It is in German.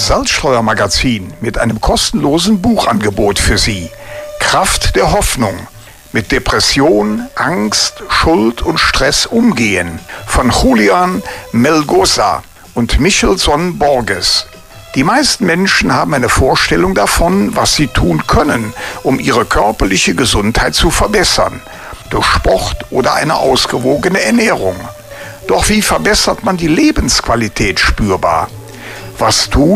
das Salzstreuer-Magazin mit einem kostenlosen Buchangebot für Sie. Kraft der Hoffnung. Mit Depression, Angst, Schuld und Stress umgehen. Von Julian Melgoza und Michelson Borges. Die meisten Menschen haben eine Vorstellung davon, was sie tun können, um ihre körperliche Gesundheit zu verbessern. Durch Sport oder eine ausgewogene Ernährung. Doch wie verbessert man die Lebensqualität spürbar? Was tun,